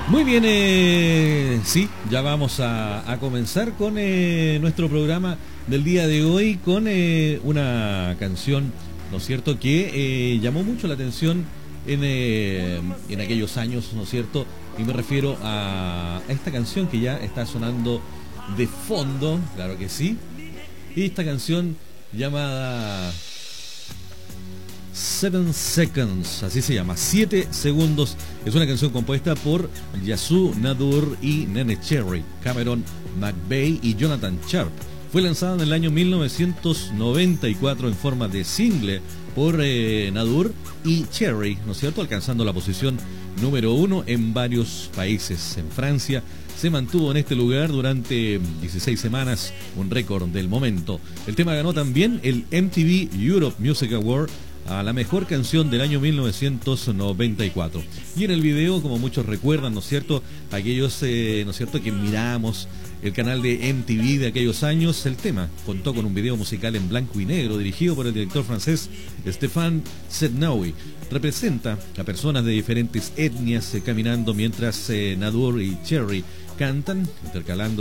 Muy bien, sí, ya vamos a comenzar con nuestro programa del día de hoy con una canción, ¿no es cierto?, que llamó mucho la atención en aquellos años, ¿no es cierto?, y me refiero a esta canción que ya está sonando de fondo, claro que sí, y esta canción llamada 7 Seconds, así se llama, 7 segundos. Es una canción compuesta por Yazoo Nadur y Nene Cherry, Cameron McVeigh y Jonathan Sharp. Fue lanzada en el año 1994 en forma de single por Nadur y Cherry, ¿no es cierto?, alcanzando la posición número 1 en varios países. En Francia se mantuvo en este lugar durante 16 semanas, un récord del momento. El tema ganó también el MTV Europe Music Award a la mejor canción del año 1994. Y en el video, como muchos recuerdan, ¿no es cierto?, aquellos, ¿no es cierto?, que miramos el canal de MTV de aquellos años, el tema contó con un video musical en blanco y negro dirigido por el director francés Stéphane Sednaoui. Representa a personas de diferentes etnias caminando mientras Nadur y Cherry cantan, intercalando